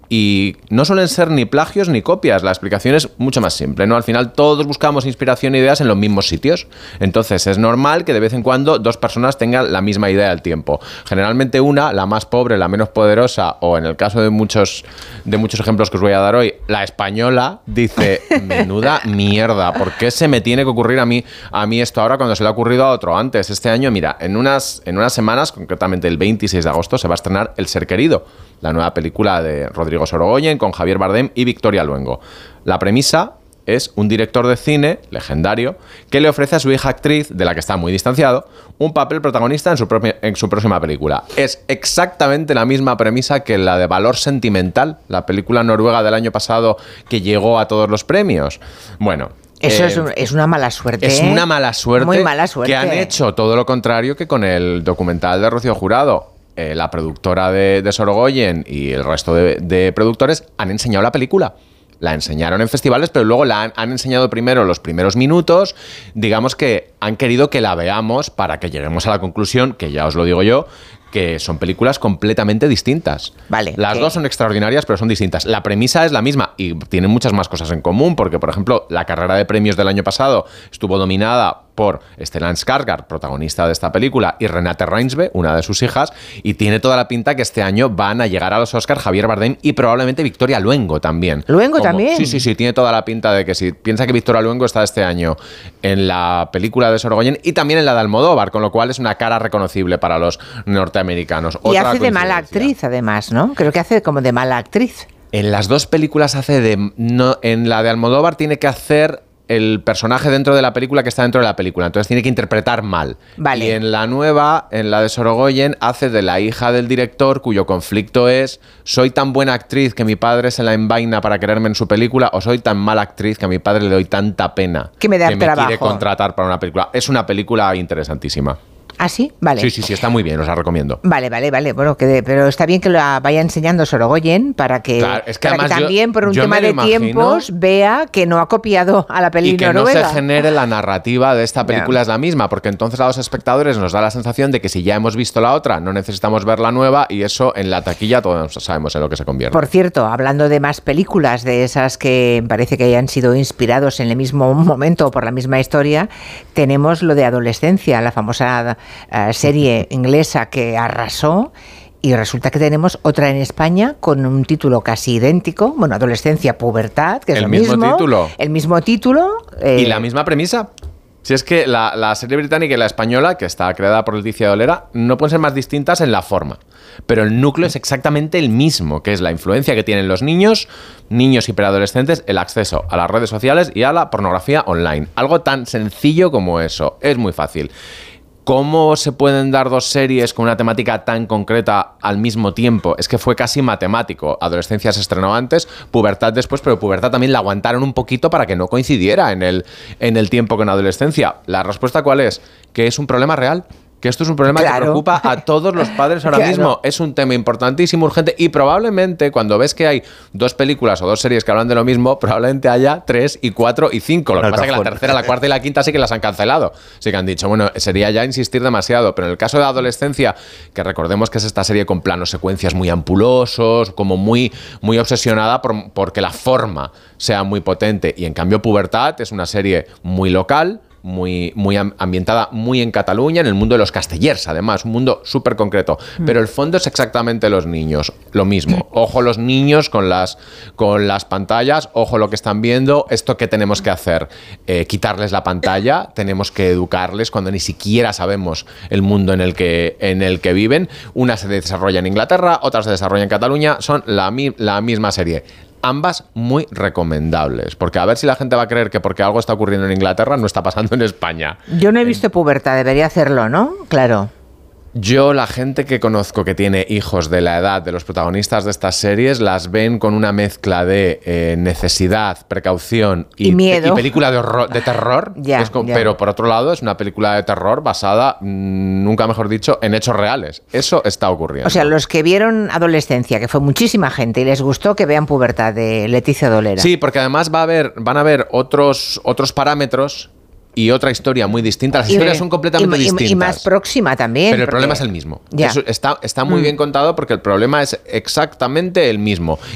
Y no suelen ser ni plagios ni copias, la explicación es mucho más simple, ¿no? Al final todos buscamos inspiración e ideas en los mismos sitios, entonces es normal que de vez en cuando dos personas tengan la misma idea al tiempo. Generalmente una, la más pobre, la menos poderosa, o en el caso de muchos ejemplos que os voy a dar hoy, la española, dice, menuda mierda, ¿por qué se me tiene que ocurrir a mí esto ahora cuando se le ha ocurrido a otro antes? Este año, mira, en unas semanas, concretamente el 26 de agosto, se va a estrenar El ser querido, la nueva película de Rodrigo Sorogoyen con Javier Bardem y Victoria Luengo. La premisa es un director de cine legendario que le ofrece a su hija actriz, de la que está muy distanciado, un papel protagonista en su próxima película. Es exactamente la misma premisa que la de Valor Sentimental, la película noruega del año pasado que llegó a todos los premios. Bueno, eso es una mala suerte. Es una mala suerte. Muy mala suerte. Que han hecho todo lo contrario que con el documental de Rocío Jurado. La productora de Sorogoyen y el resto de productores han enseñado la película. La enseñaron en festivales, pero luego han enseñado primero los primeros minutos. Digamos que han querido que la veamos para que lleguemos a la conclusión, que ya os lo digo yo, que son películas completamente distintas. Vale. Las dos son extraordinarias, pero son distintas. La premisa es la misma y tienen muchas más cosas en común, porque, por ejemplo, la carrera de premios del año pasado estuvo dominada por Stellan Skarsgård, protagonista de esta película, y Renate Reinsve, una de sus hijas, y tiene toda la pinta que este año van a llegar a los Oscars Javier Bardem y probablemente Victoria Luengo también. ¿Luengo también? Sí, tiene toda la pinta de que sí. Piensa que Victoria Luengo está este año en la película de Sorogoyen y también en la de Almodóvar, con lo cual es una cara reconocible para los norteamericanos. Y hace de mala actriz, además, ¿no? Creo que hace como de mala actriz. En las dos películas hace de... No, en la de Almodóvar tiene que hacer el personaje dentro de la película que está dentro de la película, entonces tiene que interpretar mal. Vale. Y en la nueva, en la de Sorogoyen, hace de la hija del director, cuyo conflicto es: soy tan buena actriz que mi padre se la envaina para quererme en su película, o soy tan mala actriz que a mi padre le doy tanta pena que me quiere contratar para una película. Es una película interesantísima. ¿Ah, sí? Vale. Sí, está muy bien, os la recomiendo. Vale. Bueno, pero está bien que lo vaya enseñando Sorogoyen para que, claro, es que, para que también, por un yo tema de tiempos, vea que no ha copiado a la película noruega. Y que no se genere la narrativa de esta película es la misma, porque entonces a los espectadores nos da la sensación de que si ya hemos visto la otra, no necesitamos ver la nueva, y eso en la taquilla todos sabemos en lo que se convierte. Por cierto, hablando de más películas, de esas que parece que hayan sido inspirados en el mismo momento o por la misma historia, tenemos lo de Adolescencia, la famosa serie inglesa que arrasó, y resulta que tenemos otra en España con un título casi idéntico, bueno, Adolescencia, Pubertad, que es lo mismo. El mismo título. Y la misma premisa. Si es que la serie británica y la española, que está creada por Leticia Dolera, no pueden ser más distintas en la forma, pero el núcleo es exactamente el mismo, que es la influencia que tienen los niños y preadolescentes, el acceso a las redes sociales y a la pornografía online. Algo tan sencillo como eso, es muy fácil. ¿Cómo se pueden dar dos series con una temática tan concreta al mismo tiempo? Es que fue casi matemático. Adolescencia se estrenó antes, Pubertad después, pero Pubertad también la aguantaron un poquito para que no coincidiera en el tiempo con Adolescencia. ¿La respuesta cuál es? Que es un problema real. Que esto es un problema que preocupa a todos los padres ahora mismo. Es un tema importantísimo, urgente, y probablemente cuando ves que hay dos películas o dos series que hablan de lo mismo, probablemente haya 3 y 4 y 5. Lo que pasa es que la tercera, la cuarta y la quinta sí que las han cancelado. Sí que han dicho, bueno, sería ya insistir demasiado. Pero en el caso de Adolescencia, que recordemos que es esta serie con planos secuencias muy ampulosos, como muy obsesionada porque la forma sea muy potente. Y en cambio Pubertad es una serie muy local, muy ambientada muy en Cataluña, en el mundo de los castellers, además, un mundo súper concreto. Pero el fondo es exactamente los niños, lo mismo. Ojo los niños con las pantallas, ojo lo que están viendo, esto que tenemos que hacer, quitarles la pantalla, tenemos que educarles cuando ni siquiera sabemos el mundo en el que viven. Una se desarrolla en Inglaterra, otra se desarrolla en Cataluña, son la misma serie. Ambas muy recomendables, porque a ver si la gente va a creer que porque algo está ocurriendo en Inglaterra no está pasando en España. Yo no he visto Pubertad, debería hacerlo, ¿no? Claro. Yo, la gente que conozco que tiene hijos de la edad de los protagonistas de estas series, las ven con una mezcla de necesidad, precaución y miedo. Y película de terror. Ya. Pero por otro lado, es una película de terror basada, nunca mejor dicho, en hechos reales. Eso está ocurriendo. O sea, los que vieron Adolescencia, que fue muchísima gente y les gustó, que vean Pubertad de Leticia Dolera. Sí, porque además van a haber otros parámetros y otra historia muy distinta. Las historias son completamente distintas. Y más próxima también. Pero el problema es el mismo. Eso está muy bien contado porque el problema es exactamente el mismo.